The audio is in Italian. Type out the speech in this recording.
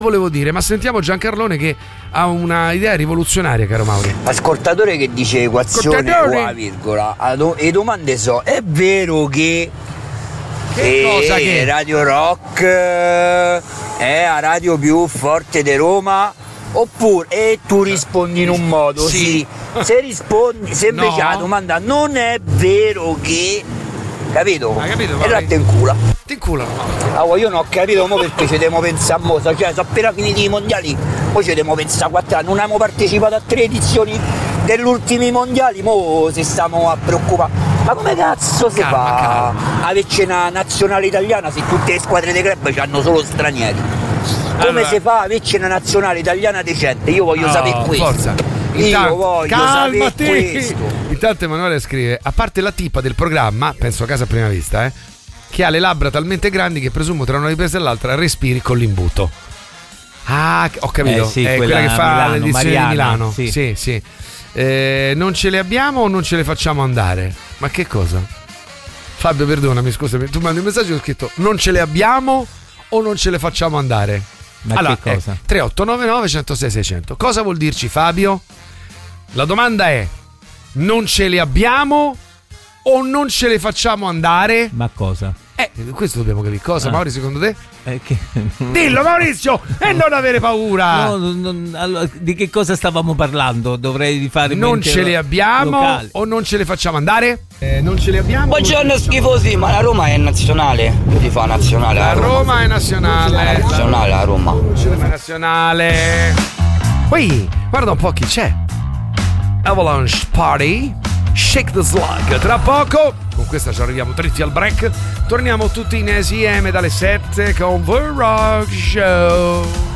Volevo dire, ma sentiamo Giancarlone che ha una idea rivoluzionaria, caro Mauri. Ascoltatore che dice equazione o a virgola, e domande so, è vero che cosa che? Radio Rock è la radio più forte di Roma? Oppure, e tu rispondi in un modo, sì. Se rispondi, se invece la domanda non è vero che, capito? Hai capito? E là te incula. Ti inculano. Io non ho capito mo perché ci devo pensare a mo, cioè sono appena finiti i mondiali, poi ci devo pensare a 4 anni, non abbiamo partecipato a 3 edizioni degli ultimi mondiali, mo se stiamo a preoccupare. Ma come cazzo si fa a averci una nazionale italiana se tutte le squadre dei club hanno solo stranieri? Come si fa a averci una nazionale italiana decente? Io voglio sapere questo. Forza. Io voglio sapere questo. Intanto Emanuele scrive: a parte la tipa del programma, penso a Casa a Prima Vista, che ha le labbra talmente grandi che presumo tra una ripresa e l'altra respiri con l'imbuto. Ah, ho capito. Sì, è quella che fa Milano, l'edizione Mariana, di Milano. sì. Sì. Non ce le abbiamo o non ce le facciamo andare? Ma che cosa? Fabio, perdonami, scusami. Tu mandi un messaggio e ho scritto: non ce le abbiamo o non ce le facciamo andare? Ma allora, che cosa? 3899 106 600. Cosa vuol dirci, Fabio? La domanda è: non ce le abbiamo o non ce le facciamo andare? Ma cosa? Questo dobbiamo capire. Cosa, Mauri, secondo te? Dillo, Maurizio, e non avere paura. Allora, di che cosa stavamo parlando? Dovrei fare non ce le abbiamo locale. O non ce le facciamo andare? Non ce le abbiamo. Buongiorno schifosi, ma la Roma è nazionale? Che ti fa nazionale? La Roma è nazionale. Nazionale la Roma. Non ce le fa nazionale. Poi, guarda un po' chi c'è. Avalanche Party, Shake the Slug. Tra poco, con questa ci arriviamo dritti al break. Torniamo tutti insieme dalle 7 con The Rock Show.